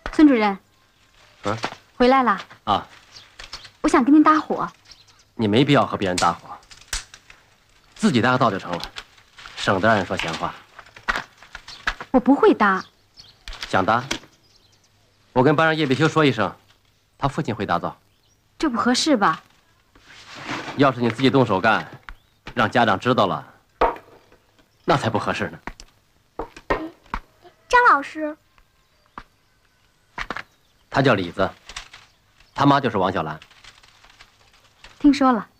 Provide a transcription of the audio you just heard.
孙主任，回来了啊！ 我想跟您搭伙。 你没必要和别人搭伙，自己搭个道就成了，省得让人说闲话。 我不会搭。 想搭？我跟班上叶必修说一声，他父亲会打造。 这不合适吧？ 要是你自己动手干，让家长知道了，那才不合适呢。 张老师， 他叫李子，他妈就是王小兰。 听说了。